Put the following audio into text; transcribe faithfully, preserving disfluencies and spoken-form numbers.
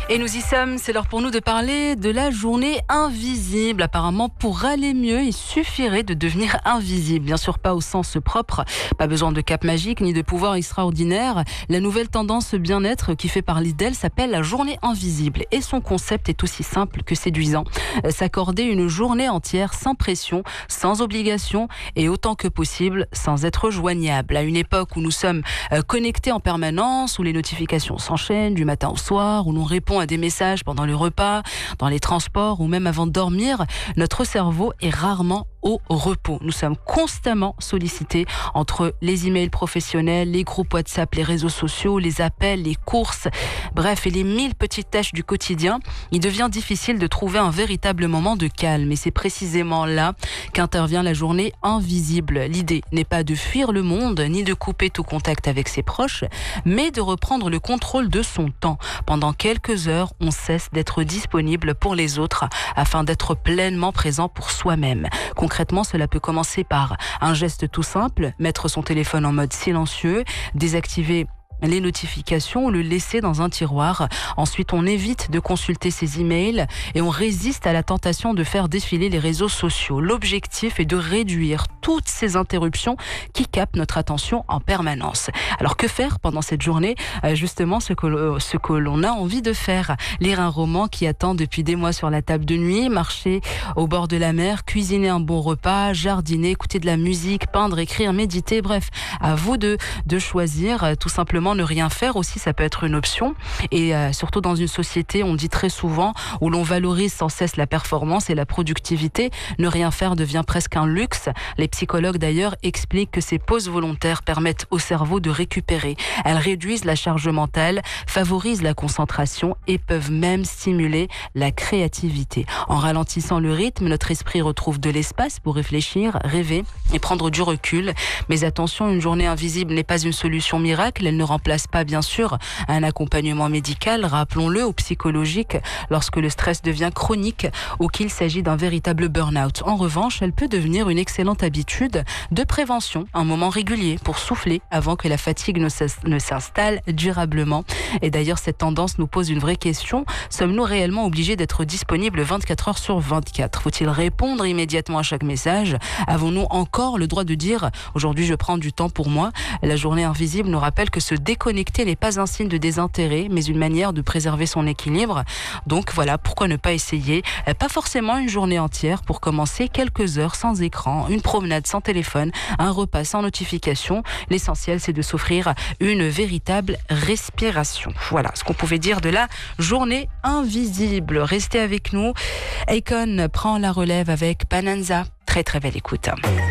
Et nous y sommes, c'est l'heure pour nous de parler de la journée invisible. Apparemment, pour aller mieux, il suffirait de devenir invisible. Bien sûr, pas au sens propre, pas besoin de cape magique ni de pouvoir extraordinaire. La nouvelle tendance bien-être qui fait parler d'elle s'appelle la journée invisible. Et son concept est aussi simple que séduisant. S'accorder une journée entière sans pression, sans obligation et autant que possible sans être joignable. À une époque où nous sommes connectés en permanence, où les notifications s'enchaînent du matin au soir, où l'on répond à des messages pendant le repas, dans les transports ou même avant de dormir, notre cerveau est rarement au repos. Nous sommes constamment sollicités entre les emails professionnels, les groupes WhatsApp, les réseaux sociaux, les appels, les courses, bref, et les mille petites tâches du quotidien. Il devient difficile de trouver un véritable moment de calme et c'est précisément là qu'intervient la journée invisible. L'idée n'est pas de fuir le monde ni de couper tout contact avec ses proches, mais de reprendre le contrôle de son temps. Pendant quelques heures, on cesse d'être disponible pour les autres afin d'être pleinement présent pour soi-même. Concrètement, cela peut commencer par un geste tout simple, mettre son téléphone en mode silencieux, désactiver les notifications ou le laisser dans un tiroir. Ensuite, on évite de consulter ses emails et on résiste à la tentation de faire défiler les réseaux sociaux. L'objectif est de réduire toutes ces interruptions qui captent notre attention en permanence. Alors que faire pendant cette journée ? Justement, ce que, ce que l'on a envie de faire. Lire un roman qui attend depuis des mois sur la table de nuit, marcher au bord de la mer, cuisiner un bon repas, jardiner, écouter de la musique, peindre, écrire, méditer, bref, à vous de, de choisir. Tout simplement, ne rien faire aussi, ça peut être une option. Et euh, surtout dans une société, on dit très souvent, où l'on valorise sans cesse la performance et la productivité, ne rien faire devient presque un luxe. Les psychologues d'ailleurs expliquent que ces pauses volontaires permettent au cerveau de récupérer. Elles réduisent la charge mentale, favorisent la concentration et peuvent même stimuler la créativité. En ralentissant le rythme, notre esprit retrouve de l'espace pour réfléchir, rêver et prendre du recul. Mais attention, une journée invisible n'est pas une solution miracle, elle ne remplace pas bien sûr un accompagnement médical, rappelons-le, ou psychologique lorsque le stress devient chronique ou qu'il s'agit d'un véritable burn-out. En revanche, elle peut devenir une excellente habitude de prévention, un moment régulier pour souffler avant que la fatigue ne s'installe durablement. Et d'ailleurs, cette tendance nous pose une vraie question. Sommes-nous réellement obligés d'être disponibles vingt-quatre heures sur vingt-quatre ? Faut-il répondre immédiatement à chaque message ? Avons-nous encore le droit de dire « aujourd'hui je prends du temps pour moi » ? La journée invisible nous rappelle que ce déconnecter n'est pas un signe de désintérêt, mais une manière de préserver son équilibre. Donc voilà, pourquoi ne pas essayer ? Pas forcément une journée entière, pour commencer, quelques heures sans écran, une promenade sans téléphone, un repas sans notification. L'essentiel, c'est de s'offrir une véritable respiration. Voilà ce qu'on pouvait dire de la journée invisible. Restez avec nous. Akon prend la relève avec Pananza. Très très belle écoute.